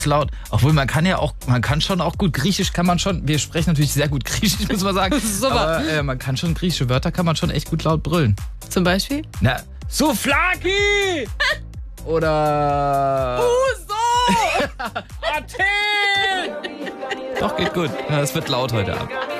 laut. Obwohl man kann schon auch gut Griechisch, kann man schon, wir sprechen natürlich sehr gut Griechisch, muss man sagen. Super. Aber man kann schon griechische Wörter, kann man schon echt gut laut brüllen. Zum Beispiel? Na, Souflaki! Oder... So! Athen! Doch, geht gut. Ja, es wird laut heute Abend.